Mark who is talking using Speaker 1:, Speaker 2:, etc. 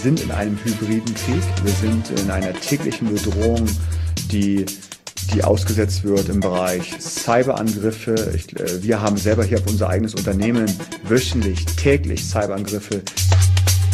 Speaker 1: sind in einem hybriden Krieg. Wir sind in einer täglichen Bedrohung, die ausgesetzt wird im Bereich Cyberangriffe. Wir haben selber hier auf unser eigenes Unternehmen wöchentlich, täglich Cyberangriffe,